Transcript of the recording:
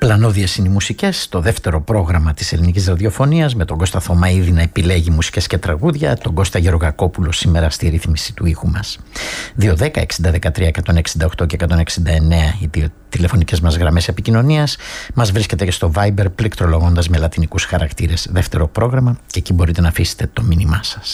Πλανόδιες είναι οι μουσικές, το δεύτερο πρόγραμμα της ελληνικής ραδιοφωνίας, με τον Κώστα Θωμαίδη να επιλέγει μουσικές και τραγούδια, τον Κώστα Γεωργακόπουλο σήμερα στη ρύθμιση του ήχου μας. 210 6013 168 και 169 οι τηλεφωνικές μας γραμμές επικοινωνίας. Μας βρίσκεται και στο Viber πληκτρολογώντας με λατινικούς χαρακτήρες δεύτερο πρόγραμμα, και εκεί μπορείτε να αφήσετε το μήνυμά σας.